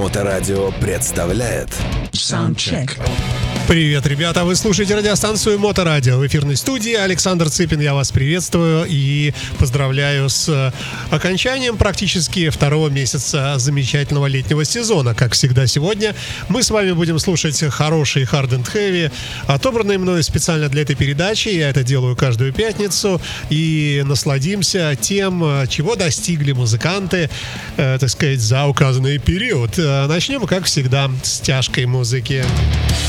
Моторадио представляет Soundcheck. Привет, ребята! Вы слушаете радиостанцию Моторадио. В эфирной студии Александр Цыпин. Я вас приветствую и поздравляю с окончанием практически второго месяца замечательного летнего сезона. Как всегда, сегодня мы с вами будем слушать хороший Hard and Heavy, отобранный мною специально для этой передачи. Я это делаю каждую пятницу. И насладимся тем, чего достигли музыканты, так сказать, за указанный период. Начнем, как всегда, с тяжкой музыки.